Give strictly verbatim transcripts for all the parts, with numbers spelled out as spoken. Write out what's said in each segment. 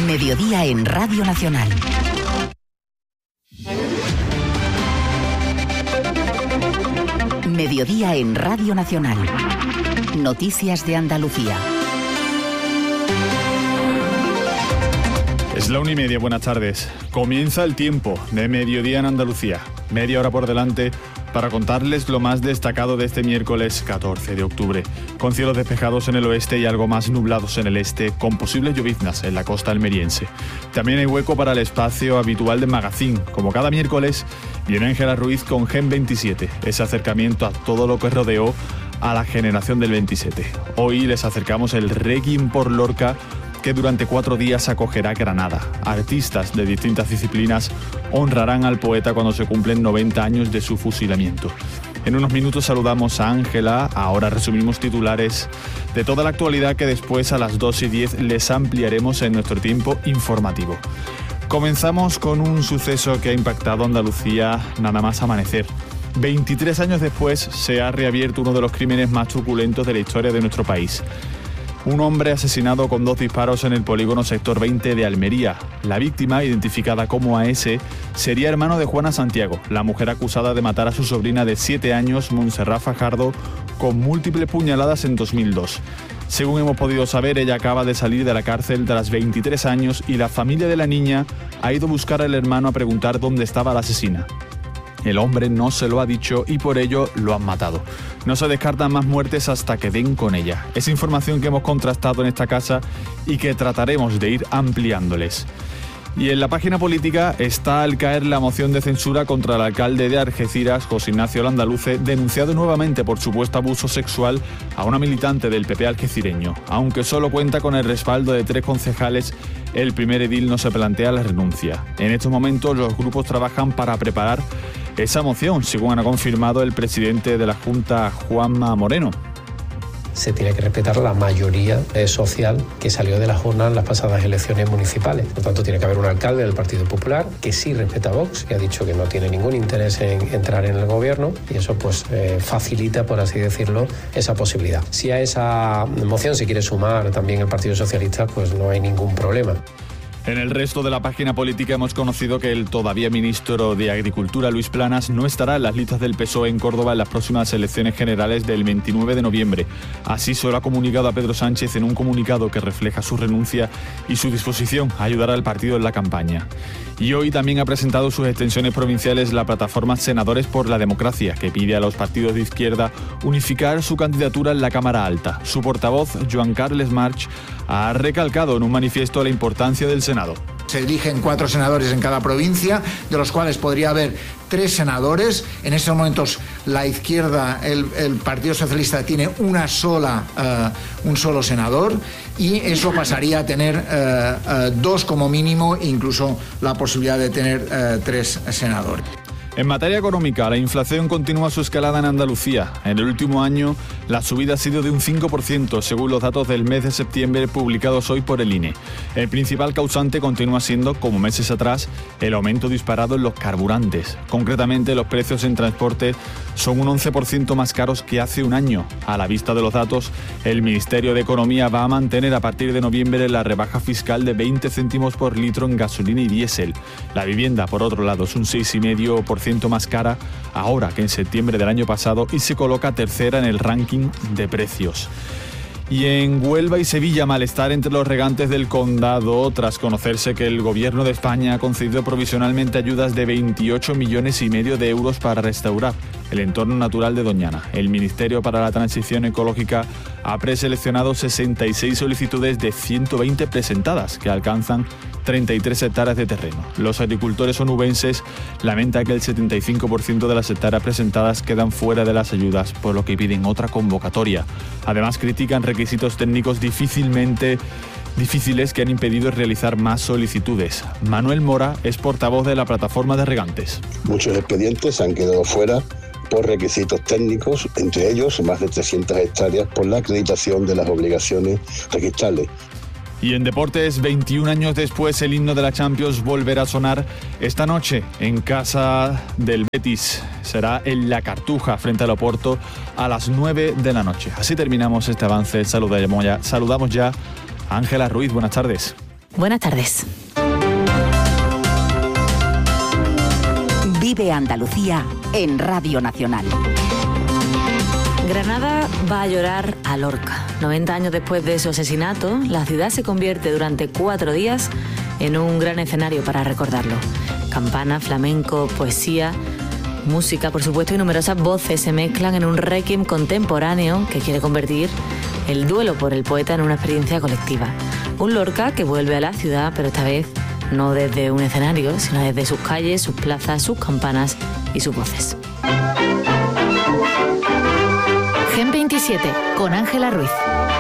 Mediodía en Radio Nacional. Mediodía en Radio Nacional. Noticias de Andalucía. Es la una y media, buenas tardes. Comienza el tiempo de Mediodía en Andalucía. Media hora por delante para contarles lo más destacado de este miércoles catorce de octubre. Con cielos despejados en el oeste y algo más nublados en el este, con posibles lloviznas en la costa almeriense. También hay hueco para el espacio habitual de Magazine. Como cada miércoles, viene Ángela Ruiz con Gen veintisiete, ese acercamiento a todo lo que rodeó a la generación del veintisiete. Hoy les acercamos el Requiem por Lorca, que durante cuatro días acogerá Granada. Artistas de distintas disciplinas honrarán al poeta cuando se cumplen noventa años de su fusilamiento. En unos minutos saludamos a Ángela, ahora resumimos titulares de toda la actualidad que después a las dos y diez les ampliaremos en nuestro tiempo informativo. Comenzamos con un suceso que ha impactado a Andalucía nada más amanecer. veintitrés años después se ha reabierto uno de los crímenes más truculentos de la historia de nuestro país. Un hombre asesinado con dos disparos en el polígono sector veinte de Almería. La víctima, identificada como A S, sería hermano de Juana Santiago, la mujer acusada de matar a su sobrina de siete años, Montserrat Fajardo, con múltiples puñaladas en dos mil dos. Según hemos podido saber, ella acaba de salir de la cárcel tras veintitrés años y la familia de la niña ha ido a buscar al hermano a preguntar dónde estaba la asesina. El hombre no se lo ha dicho y por ello lo han matado. No se descartan más muertes hasta que den con ella. Es información que hemos contrastado en esta casa y que trataremos de ir ampliándoles. Y en la página política está al caer la moción de censura contra el alcalde de Algeciras, José Ignacio Landaluce, denunciado nuevamente por supuesto abuso sexual a una militante del P P algecireño. Aunque solo cuenta con el respaldo de tres concejales, el primer edil no se plantea la renuncia. En estos momentos los grupos trabajan para preparar esa moción, según ha confirmado el presidente de la Junta, Juanma Moreno. Se tiene que respetar la mayoría social que salió de las urnas en las pasadas elecciones municipales. Por tanto, tiene que haber un alcalde del Partido Popular que sí respeta a Vox, que ha dicho que no tiene ningún interés en entrar en el gobierno y eso pues eh, facilita, por así decirlo, esa posibilidad. Si a esa moción se quiere sumar también el Partido Socialista, pues no hay ningún problema. En el resto de la página política hemos conocido que el todavía ministro de Agricultura, Luis Planas, no estará en las listas del P S O E en Córdoba en las próximas elecciones generales del veintinueve de noviembre. Así se lo ha comunicado a Pedro Sánchez en un comunicado que refleja su renuncia y su disposición a ayudar al partido en la campaña. Y hoy también ha presentado sus extensiones provinciales la plataforma Senadores por la Democracia, que pide a los partidos de izquierda unificar su candidatura en la Cámara Alta. Su portavoz, Joan Carles March, ha recalcado en un manifiesto la importancia del Senado. Se eligen cuatro senadores en cada provincia, de los cuales podría haber tres senadores. En estos momentos la izquierda, el, el Partido Socialista tiene una sola, uh, un solo senador y eso pasaría a tener uh, uh, dos como mínimo, incluso la posibilidad de tener uh, tres senadores. En materia económica, la inflación continúa su escalada en Andalucía. En el último año, la subida ha sido de un cinco por ciento, según los datos del mes de septiembre publicados hoy por el I N E. El principal causante continúa siendo, como meses atrás, el aumento disparado en los carburantes. Concretamente, los precios en transporte son un once por ciento más caros que hace un año. A la vista de los datos, el Ministerio de Economía va a mantener a partir de noviembre la rebaja fiscal de veinte céntimos por litro en gasolina y diésel. La vivienda, por otro lado, es un seis coma cinco por ciento más cara ahora que en septiembre del año pasado y se coloca tercera en el ranking de precios. Y en Huelva y Sevilla, malestar entre los regantes del condado tras conocerse que el gobierno de España ha concedido provisionalmente ayudas de veintiocho millones y medio de euros para restaurar el entorno natural de Doñana. El Ministerio para la Transición Ecológica ha preseleccionado sesenta y seis solicitudes de ciento veinte presentadas, que alcanzan treinta y tres hectáreas de terreno. Los agricultores onubenses lamentan que el setenta y cinco por ciento de las hectáreas presentadas quedan fuera de las ayudas, por lo que piden otra convocatoria. Además, critican requisitos técnicos difícilmente difíciles que han impedido realizar más solicitudes. Manuel Mora es portavoz de la plataforma de regantes. Muchos expedientes han quedado fuera por requisitos técnicos, entre ellos más de trescientas hectáreas por la acreditación de las obligaciones registrales. Y en deportes, veintiún años después, el himno de la Champions volverá a sonar esta noche en casa del Betis. Será en La Cartuja, frente al Oporto, a las nueve de la noche. Así terminamos este avance. Saludamos ya, saludamos ya a Ángela Ruiz. Buenas tardes. Buenas tardes. Vive Andalucía en Radio Nacional. Granada va a llorar a Lorca. noventa años después de su asesinato, la ciudad se convierte durante cuatro días en un gran escenario para recordarlo. Campana, flamenco, poesía, música, por supuesto, y numerosas voces se mezclan en un requiem contemporáneo que quiere convertir el duelo por el poeta en una experiencia colectiva. Un Lorca que vuelve a la ciudad, pero esta vez no desde un escenario, sino desde sus calles, sus plazas, sus campanas y sus voces. Gen veintisiete, con Ángela Ruiz.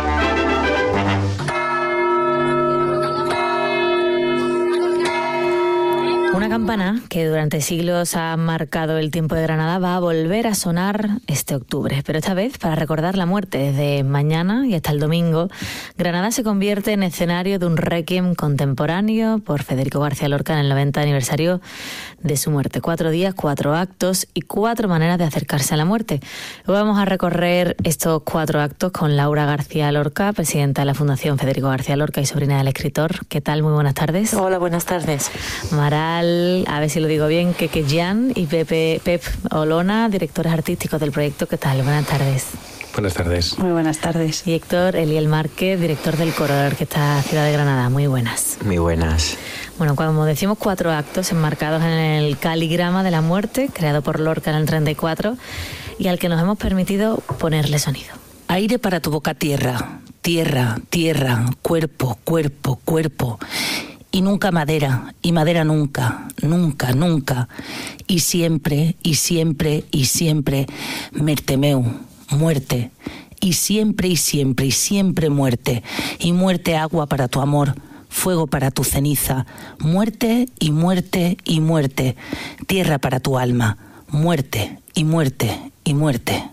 Una campana que durante siglos ha marcado el tiempo de Granada va a volver a sonar este octubre, pero esta vez para recordar la muerte. Desde mañana y hasta el domingo, Granada se convierte en escenario de un requiem contemporáneo por Federico García Lorca en el noventa aniversario de su muerte. Cuatro días, cuatro actos y cuatro maneras de acercarse a la muerte. Hoy vamos a recorrer estos cuatro actos con Laura García Lorca, presidenta de la Fundación Federico García Lorca y sobrina del escritor. ¿Qué tal? Muy buenas tardes. Hola, buenas tardes. Maral, a ver si lo digo bien, Quequellán y Pepe, Pep Olona, directores artísticos del proyecto. ¿Qué tal? Buenas tardes. Buenas tardes. Muy buenas tardes. Y Héctor Eliel Márquez, director del Coro de la Orquesta Ciudad de Granada. Muy buenas. Muy buenas. Bueno, como decimos, cuatro actos enmarcados en el caligrama de la muerte, creado por Lorca en el treinta y cuatro, y al que nos hemos permitido ponerle sonido. Aire para tu boca, tierra, tierra, tierra, cuerpo, cuerpo, cuerpo. Y nunca madera, y madera nunca, nunca, nunca. Y siempre, y siempre, y siempre, mertemeu, muerte. Y siempre, y siempre, y siempre muerte. Y muerte agua para tu amor, fuego para tu ceniza. Muerte, y muerte, y muerte. Tierra para tu alma, muerte, y muerte, y muerte.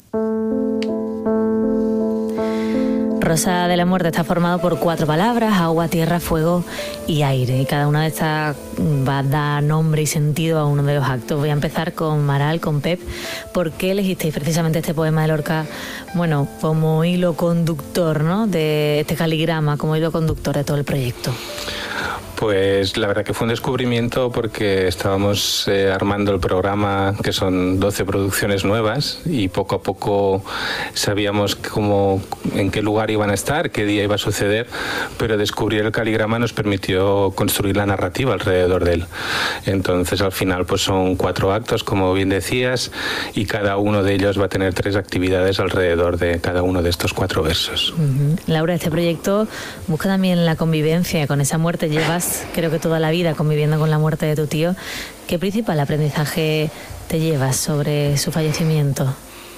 Rosa de la Muerte está formado por cuatro palabras: agua, tierra, fuego y aire. Y cada una de estas va a dar nombre y sentido a uno de los actos. Voy a empezar con Maral, con Pep. ¿Por qué elegisteis precisamente este poema de Lorca, bueno, como hilo conductor, ¿no?, de este caligrama, como hilo conductor de todo el proyecto? Pues la verdad que fue un descubrimiento porque estábamos eh, armando el programa, que son doce producciones nuevas, y poco a poco sabíamos cómo, en qué lugar iban a estar, qué día iba a suceder, pero descubrir el caligrama nos permitió construir la narrativa alrededor de él. Entonces al final pues son cuatro actos, como bien decías, y cada uno de ellos va a tener tres actividades alrededor de cada uno de estos cuatro versos. Uh-huh. Laura, este proyecto busca también la convivencia con esa muerte. Llevas, creo que toda la vida, conviviendo con la muerte de tu tío. ¿Qué principal aprendizaje te llevas sobre su fallecimiento?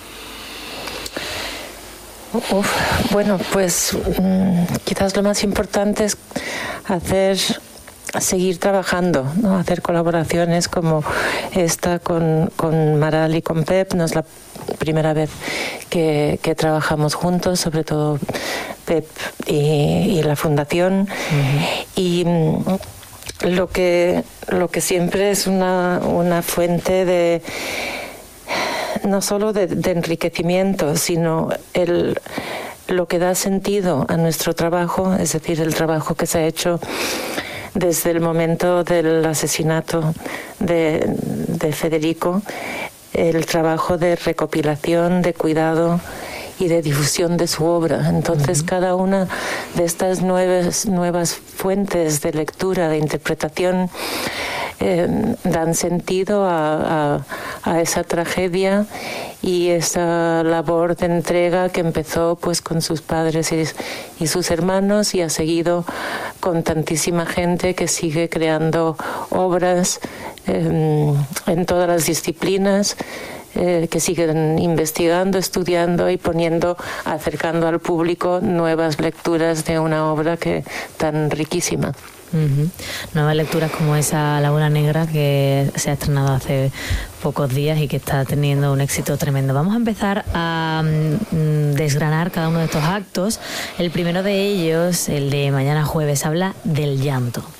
Uf, bueno, pues mmm, quizás lo más importante es hacer, seguir trabajando, ¿no? Hacer colaboraciones como esta con, con Maral y con Pep. No es la primera vez que, que trabajamos juntos, sobre todo Pep y, y la Fundación. Uh-huh. Y mmm, lo que, lo que siempre es una, una fuente de no solo de, de enriquecimiento, sino el, lo que da sentido a nuestro trabajo, es decir, el trabajo que se ha hecho desde el momento del asesinato de, de Federico, el trabajo de recopilación, de cuidado y de difusión de su obra. Entonces, uh-huh. cada una de estas nuevas, nuevas fuentes de lectura, de interpretación, eh, dan sentido a, a, a esa tragedia y esa labor de entrega que empezó pues con sus padres y, y sus hermanos, y ha seguido con tantísima gente que sigue creando obras eh, en todas las disciplinas, Eh, que siguen investigando, estudiando y poniendo, acercando al público nuevas lecturas de una obra que tan riquísima. Uh-huh. Nuevas lecturas como esa La Bola Negra, que se ha estrenado hace pocos días y que está teniendo un éxito tremendo. Vamos a empezar a mm, desgranar cada uno de estos actos. El primero de ellos, el de mañana jueves, habla del llanto.